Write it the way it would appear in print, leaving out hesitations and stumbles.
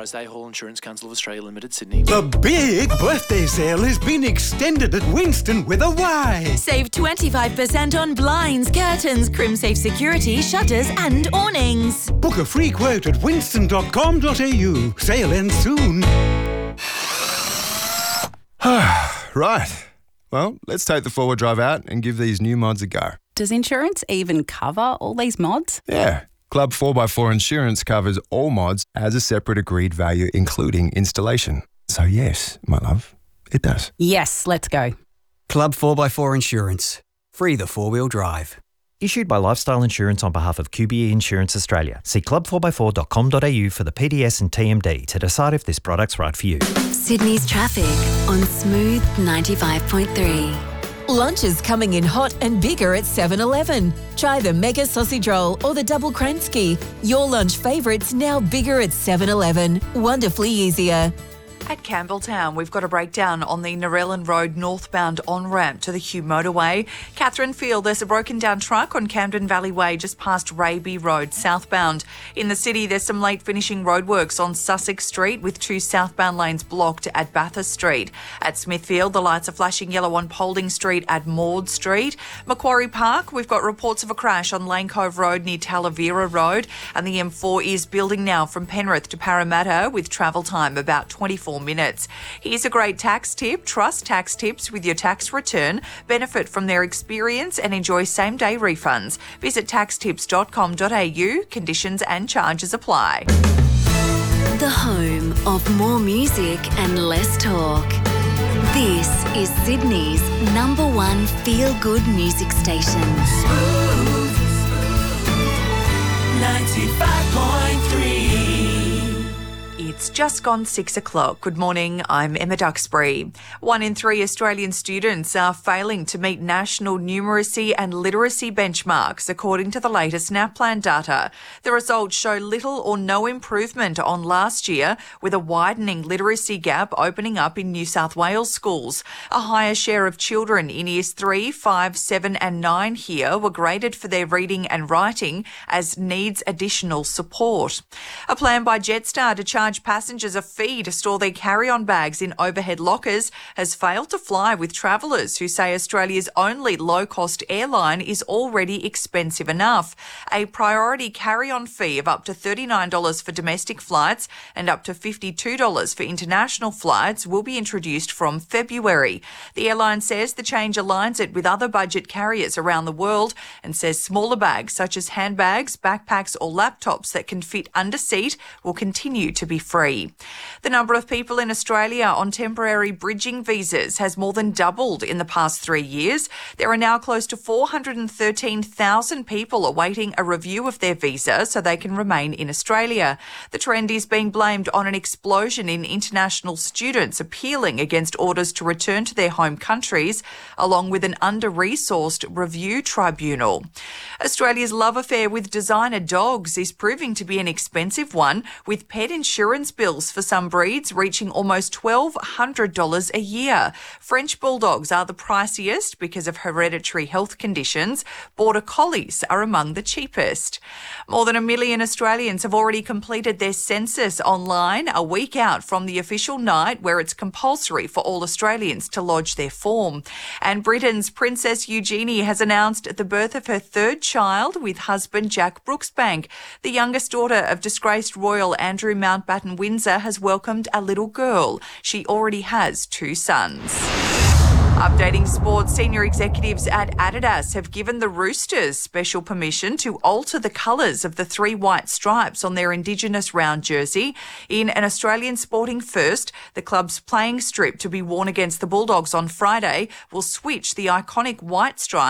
Authorised A Hall Insurance Council of Australia Limited, Sydney. The big birthday sale has been extended at Winston with a Y. Save 25% on blinds, curtains, CrimSafe security, shutters and awnings. Book a free quote at winston.com.au. Sale ends soon. Right. Well, let's take the four-wheel drive out and give these new mods a go. Does insurance even cover all these mods? Yeah. Club 4x4 Insurance covers all mods as a separate agreed value, including installation. So yes, my love, it does. Yes, let's go. Club 4x4 Insurance. Free the four-wheel drive. Issued by Lifestyle Insurance on behalf of QBE Insurance Australia. See club4x4.com.au for the PDS and TMD to decide if this product's right for you. Sydney's traffic on Smooth 95.3. Lunch is coming in hot and bigger at 7-Eleven. Try the Mega Sausage Roll or the Double Kransky. Your lunch favourites now bigger at 7-Eleven. Wonderfully easier. At Campbelltown, we've got a breakdown on the Narellan Road northbound on-ramp to the Hugh Motorway. Catherine Field, there's a broken down truck on Camden Valley Way just past Raby Road southbound. In the city, there's some late finishing roadworks on Sussex Street with two southbound lanes blocked at Bathurst Street. At Smithfield, the lights are flashing yellow on Paulding Street at Maud Street. Macquarie Park, we've got reports of a crash on Lane Cove Road near Talavera Road, and the M4 is building now from Penrith to Parramatta with travel time about 24 minutes. Here's a great tax tip. Trust Tax Tips with your tax return. Benefit from their experience and enjoy same-day refunds. Visit taxtips.com.au. Conditions and charges apply. The home of more music and less talk. This is Sydney's #1 feel-good music station. Smooth 95.3. It's just gone 6 o'clock. Good morning, I'm Emma Duxbury. 1 in 3 Australian students are failing to meet national numeracy and literacy benchmarks, according to the latest NAPLAN data. The results show little or no improvement on last year, with a widening literacy gap opening up in New South Wales schools. A higher share of children in years 3, 5, 7 and 9 here were graded for their reading and writing as needs additional support. A plan by Jetstar to charge passengers a fee to store their carry-on bags in overhead lockers has failed to fly with travellers who say Australia's only low-cost airline is already expensive enough. A priority carry-on fee of up to $39 for domestic flights and up to $52 for international flights will be introduced from February. The airline says the change aligns it with other budget carriers around the world and says smaller bags such as handbags, backpacks or laptops that can fit under seat will continue to be free. The number of people in Australia on temporary bridging visas has more than doubled in the past 3 years. There are now close to 413,000 people awaiting a review of their visa so they can remain in Australia. The trend is being blamed on an explosion in international students appealing against orders to return to their home countries, along with an under-resourced review tribunal. Australia's love affair with designer dogs is proving to be an expensive one, with pet insurance bills for some breeds reaching almost $1,200 a year. French bulldogs are the priciest because of hereditary health conditions. Border collies are among the cheapest. More than 1 million Australians have already completed their census online, a week out from the official night where it's compulsory for all Australians to lodge their form. And Britain's Princess Eugenie has announced the birth of her third child with husband Jack Brooksbank. The youngest daughter of disgraced royal Andrew Mountbatten Windsor has welcomed a little girl. She already has 2 sons. Updating sports, senior executives at Adidas have given the Roosters special permission to alter the colours of the 3 white stripes on their Indigenous round jersey. In an Australian sporting first, the club's playing strip to be worn against the Bulldogs on Friday will switch the iconic white stripe